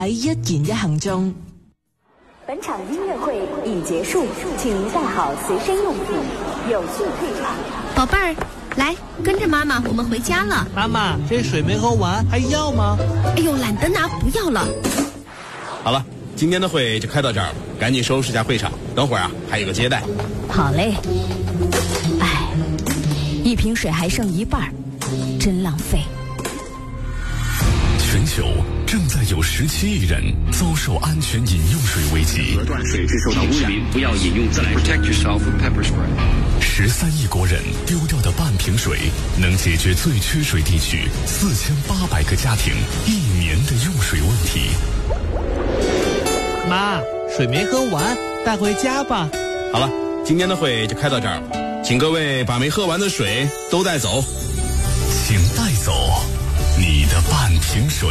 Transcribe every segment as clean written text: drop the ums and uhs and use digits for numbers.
喺一言一行中。 本场音乐会已结束，请您带好随身用品，有序退场。 宝贝儿，来跟着妈妈，我们回家了。 妈妈，这水没喝完，还要吗？ 哎呦，懒得拿，不要了。 好了，今天的会就开到这儿了，赶紧收拾下会场，等会儿啊还有个接待。 好嘞。哎，一瓶水还剩一半，真浪费。 全球正在有17亿人遭受安全饮用水危机。 断水是受到污染，不要饮用自来水。Protect yourself with pepper spray。 13亿国人丢掉的半瓶水，能解决最缺水地区4800个家庭1年的用水问题。 妈，水没喝完，带回家吧。 好了，今天的会就开到这儿了，请各位把没喝完的水都带走。 请带走你的半瓶水。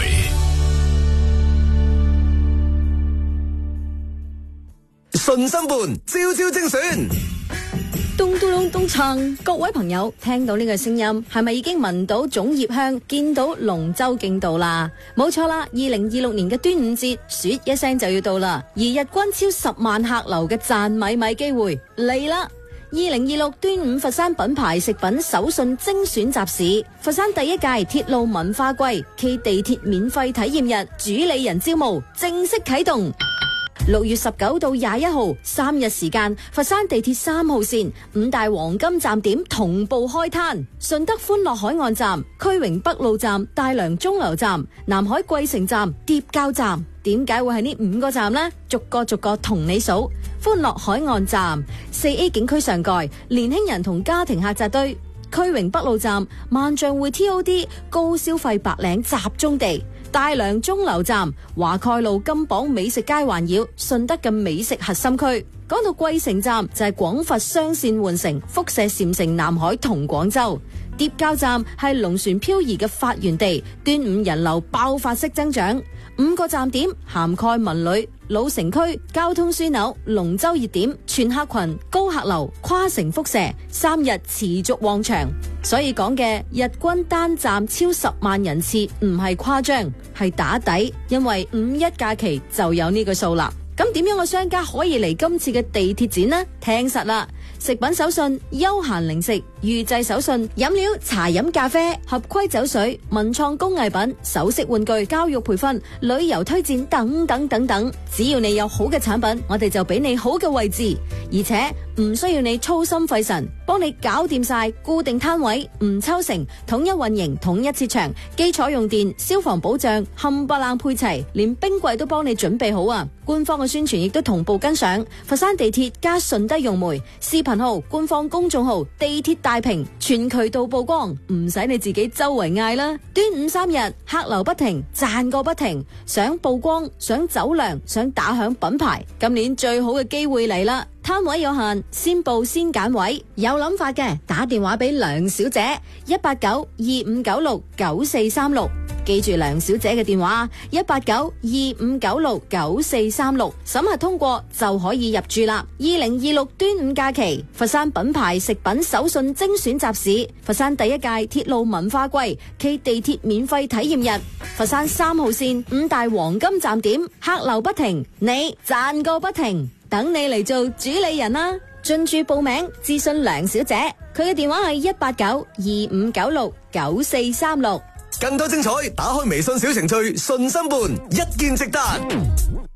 順心伴，朝朝精選。 咚咚咚咚鏘！各位朋友聽到呢個聲音，係咪已經聞到粽葉香，見到龍舟競渡啦？冇錯啦，2026年嘅端午節，說一聲就要到啦。而日均超10萬客流嘅賺米米機會嚟啦！2026端午佛山品牌食品手信精選集市，佛山第一屆鐵路文化季暨地鐵免費體驗日主理人招募正式啟動。6月19到21號3日時間，佛山地鐵3號線5大黃金站點同步開攤，順德歡樂海岸站、區榮北路站、大良鐘樓站、南海桂城站、疊滘站。點解會係呢5個站呢？逐個同你數。歡樂海岸站 4A 景區上蓋，年輕人同家庭客扎堆。區榮北路站萬象匯 TOD 高消費白領集中地。大良鐘樓站華蓋路金榜美食街環繞，順德嘅美食核心區。講到桂城站就係廣佛雙線換乘，輻射禪城南海同廣州。疊滘站係龍船漂移嘅發源地，端午人流爆發式增長。5個站點涵蓋文旅、老城區、交通樞紐、龍舟熱點、全客群、高客流、跨城輻射，3日持續旺場。所以講嘅日均單站超10萬人次唔係誇張，係打底，因為5·1假期就有呢個數啦。咁點樣嘅商家可以嚟今次嘅地鐵展呢？聽實啦，食品手信、休閒零食、預製手信、飲料、茶飲咖啡、合規酒水、文創工藝品、首飾玩具、教育培訓、旅遊推薦等等等等，只要你有好嘅產品，我哋就俾你好嘅位置，而且唔需要你操心費神，幫你搞掂晒固定攤位，唔抽成，統一運營，統一設場，基礎用電、消防保障冚唪唥配齊，連冰櫃都幫你準備好啊！官方嘅宣傳亦都同步跟上，佛山地鐵加順德融媒視頻號、官方公眾號、地鐵大屏全渠道曝光，唔使你自己周圍嗌啦。端午3日客流不停，賺個不停，想曝光、想走量、想打響品牌，今年最好嘅機會嚟啦！攤位有限，先報先揀位，有諗法嘅打電話俾梁小姐18925969436，記住梁小姐嘅電話18925969436，審核通過就可以入住啦。2026端午假期，佛山品牌食品手信精選集市，佛山第一屆鐵路文化季暨地鐵免費體驗日，佛山3號線5大黃金站點客流不停，你賺個不停。等你嚟做主理人啦！進駐報名諮詢梁小姐，佢嘅電話係18925969436。 更多精彩，打開微信小程序，順心伴，一鍵直達。